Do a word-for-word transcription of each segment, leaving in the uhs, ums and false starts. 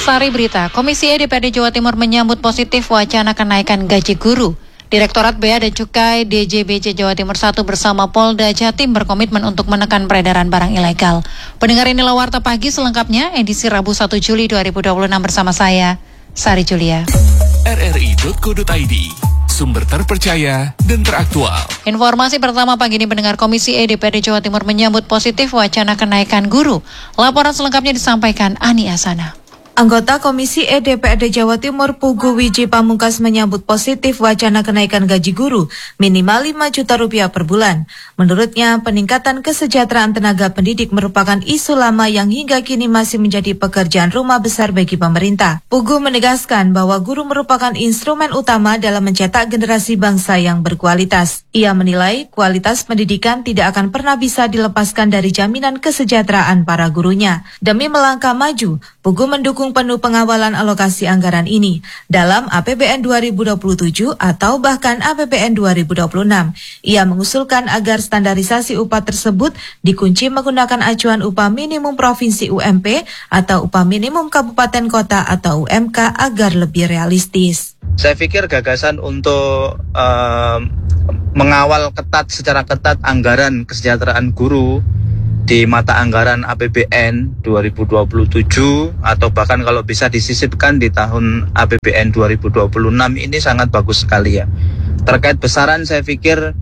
Sari Berita, Komisi E D P R D Jawa Timur menyambut positif wacana kenaikan gaji guru. Direktorat Bea dan Cukai D J B C Jawa Timur satu bersama Polda Jatim berkomitmen untuk menekan peredaran barang ilegal. Pendengar, inilah Warta Pagi selengkapnya, edisi Rabu satu Juli dua ribu dua puluh enam bersama saya, Sari Julia. R R I titik co titik I D, sumber terpercaya dan teraktual. Informasi pertama pagi ini, pendengar, Komisi E D P R D Jawa Timur menyambut positif wacana kenaikan guru. Laporan selengkapnya disampaikan Ani Asana. Anggota Komisi E D P R D Jawa Timur Pugu Wiji Pamungkas menyambut positif wacana kenaikan gaji guru minimal lima juta rupiah per bulan. Menurutnya, peningkatan kesejahteraan tenaga pendidik merupakan isu lama yang hingga kini masih menjadi pekerjaan rumah besar bagi pemerintah. Pugu menegaskan bahwa guru merupakan instrumen utama dalam mencetak generasi bangsa yang berkualitas. Ia menilai kualitas pendidikan tidak akan pernah bisa dilepaskan dari jaminan kesejahteraan para gurunya. Demi melangkah maju, Pugu mendukung penuh pengawalan alokasi anggaran ini dalam A P B N dua ribu dua puluh tujuh atau bahkan A P B N dua ribu dua puluh enam. Ia mengusulkan agar standarisasi upah tersebut dikunci menggunakan acuan upah minimum provinsi U M P atau upah minimum kabupaten kota atau U M K agar lebih realistis. Saya pikir gagasan untuk uh, mengawal ketat secara ketat anggaran kesejahteraan guru di mata anggaran A P B N dua ribu dua puluh tujuh atau bahkan kalau bisa disisipkan di tahun A P B N dua ribu dua puluh enam ini sangat bagus sekali ya. Terkait besaran, saya pikir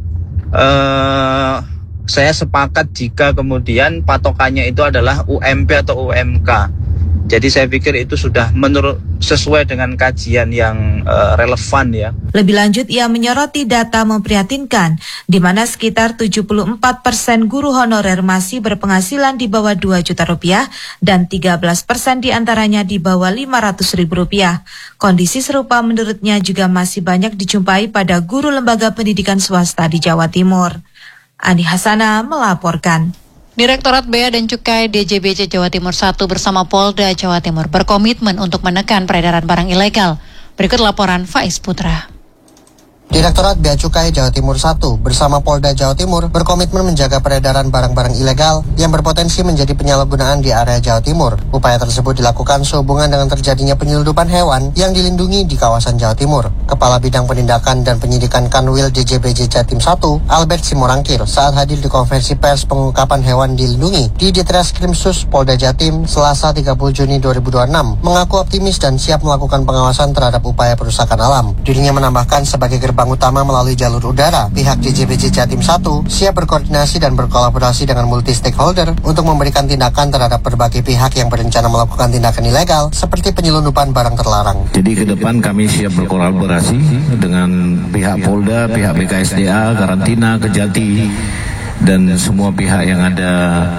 eh, saya sepakat jika kemudian patokannya itu adalah U M P atau U M K. Jadi saya pikir itu sudah menurut sesuai dengan kajian yang uh, relevan ya. Lebih lanjut, ia menyoroti data memprihatinkan di mana sekitar tujuh puluh empat persen guru honorer masih berpenghasilan di bawah dua juta rupiah dan tiga belas persen diantaranya di bawah lima ratus ribu rupiah. Kondisi serupa menurutnya juga masih banyak dijumpai pada guru lembaga pendidikan swasta di Jawa Timur. Ani Hasana melaporkan. Direktorat Bea dan Cukai D J B C Jawa Timur satu bersama Polda Jawa Timur berkomitmen untuk menekan peredaran barang ilegal. Berikut laporan Faiz Putra. Direktorat Bea Cukai Jawa Timur satu bersama Polda Jawa Timur berkomitmen menjaga peredaran barang-barang ilegal yang berpotensi menjadi penyalahgunaan di area Jawa Timur. Upaya tersebut dilakukan sehubungan dengan terjadinya penyelundupan hewan yang dilindungi di kawasan Jawa Timur. Kepala Bidang Penindakan dan Penyidikan Kanwil D J B C Jatim satu, Albert Simorangkir, saat hadir di konferensi pers pengungkapan hewan dilindungi di Ditreskrimsus Polda Jatim Selasa tiga puluh Juni dua ribu dua puluh enam, mengaku optimis dan siap melakukan pengawasan terhadap upaya perusakan alam. Dirinya menambahkan sebagai gerbang utama melalui jalur udara, pihak D J B C Jatim satu siap berkoordinasi dan berkolaborasi dengan multi stakeholder untuk memberikan tindakan terhadap berbagai pihak yang berencana melakukan tindakan ilegal seperti penyelundupan barang terlarang. Jadi ke depan kami siap berkolaborasi dengan pihak Polda, pihak B K S D A, karantina, Kejati, dan semua pihak yang ada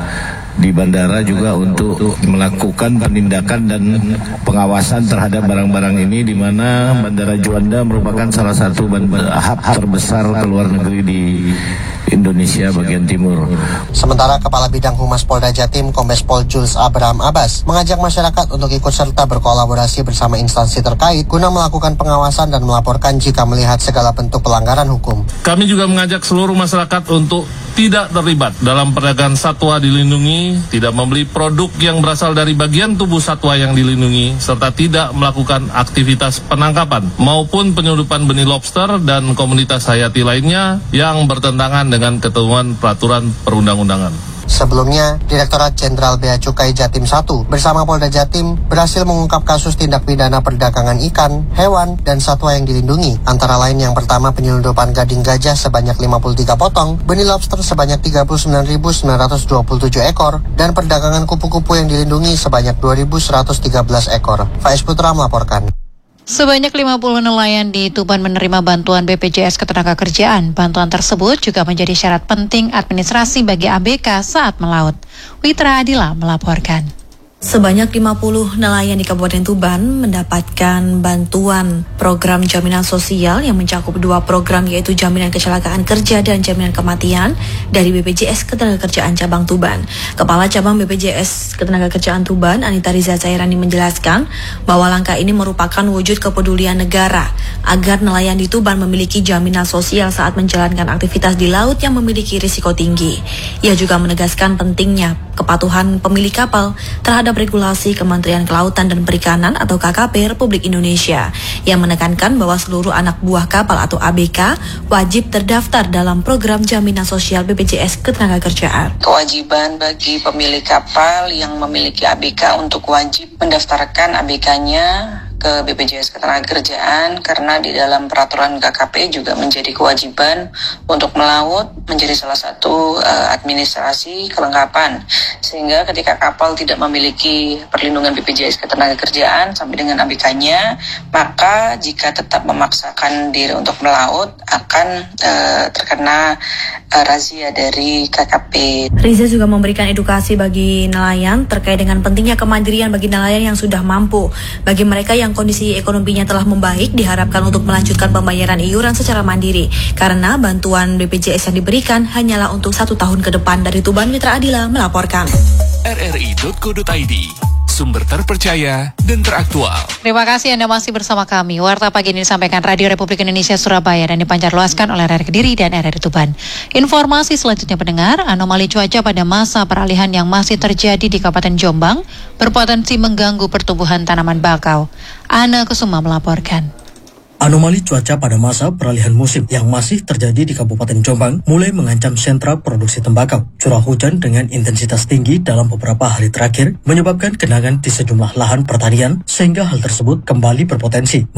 di bandara juga untuk melakukan penindakan dan pengawasan terhadap barang-barang ini, di mana Bandara Juanda merupakan salah satu hub terbesar ke luar negeri di Indonesia bagian timur. Sementara Kepala Bidang Humas Polda Jatim, Kombes Pol Jules Abraham Abbas, mengajak masyarakat untuk ikut serta berkolaborasi bersama instansi terkait guna melakukan pengawasan dan melaporkan jika melihat segala bentuk pelanggaran hukum. Kami juga mengajak seluruh masyarakat untuk tidak terlibat dalam perdagangan satwa dilindungi, tidak membeli produk yang berasal dari bagian tubuh satwa yang dilindungi, serta tidak melakukan aktivitas penangkapan maupun penyelundupan benih lobster dan komunitas hayati lainnya yang bertentangan dengan ketentuan peraturan perundang-undangan. Sebelumnya, Direktorat Jenderal Bea Cukai Jatim satu bersama Polda Jatim berhasil mengungkap kasus tindak pidana perdagangan ikan, hewan, dan satwa yang dilindungi. Antara lain yang pertama penyelundupan gading gajah sebanyak lima puluh tiga potong, benih lobster sebanyak tiga puluh sembilan ribu sembilan ratus dua puluh tujuh ekor, dan perdagangan kupu-kupu yang dilindungi sebanyak dua ribu seratus tiga belas ekor. Faiz Putra melaporkan. Sebanyak lima puluh nelayan di Tuban menerima bantuan B P J S Ketenagakerjaan. Bantuan tersebut juga menjadi syarat penting administrasi bagi A B K saat melaut. Witra Adila melaporkan. Sebanyak lima puluh nelayan di Kabupaten Tuban mendapatkan bantuan program jaminan sosial yang mencakup dua program, yaitu jaminan kecelakaan kerja dan jaminan kematian dari B P J S Ketenagakerjaan Cabang Tuban. Kepala Cabang B P J S Ketenagakerjaan Tuban, Anita Riza Cairani, menjelaskan bahwa langkah ini merupakan wujud kepedulian negara agar nelayan di Tuban memiliki jaminan sosial saat menjalankan aktivitas di laut yang memiliki risiko tinggi. Ia juga menegaskan pentingnya kepatuhan pemilik kapal terhadap regulasi Kementerian Kelautan dan Perikanan atau K K P Republik Indonesia yang menekankan bahwa seluruh anak buah kapal atau A B K wajib terdaftar dalam program jaminan sosial B P J S Ketenagakerjaan. Kewajiban bagi pemilik kapal yang memiliki A B K untuk wajib mendaftarkan A B K-nya ke B P J S Ketenagakerjaan karena di dalam peraturan K K P juga menjadi kewajiban untuk melaut menjadi salah satu uh, administrasi kelengkapan, sehingga ketika kapal tidak memiliki perlindungan B P J S Ketenagakerjaan sampai dengan A B K-nya, maka jika tetap memaksakan diri untuk melaut akan uh, terkena uh, razia dari K K P. Riza juga memberikan edukasi bagi nelayan terkait dengan pentingnya kemandirian bagi nelayan yang sudah mampu. Bagi mereka yang kondisi ekonominya telah membaik, diharapkan untuk melanjutkan pembayaran iuran secara mandiri karena bantuan B P J S yang diberikan hanyalah untuk satu tahun ke depan. Dari Tuban, Mitra Adila melaporkan. R R I titik co titik I D, sumber terpercaya dan teraktual. Terima kasih Anda masih bersama kami. Warta pagi ini disampaikan Radio Republik Indonesia Surabaya dan dipancarluaskan oleh R R I Kediri dan R R I Tuban. Informasi selanjutnya pendengar, anomali cuaca pada masa peralihan yang masih terjadi di Kabupaten Jombang berpotensi mengganggu pertumbuhan tanaman bakau. Ana Kusuma melaporkan. Anomali cuaca pada masa peralihan musim yang masih terjadi di Kabupaten Jombang mulai mengancam sentra produksi tembakau. Curah hujan dengan intensitas tinggi dalam beberapa hari terakhir menyebabkan genangan di sejumlah lahan pertanian sehingga hal tersebut kembali berpotensi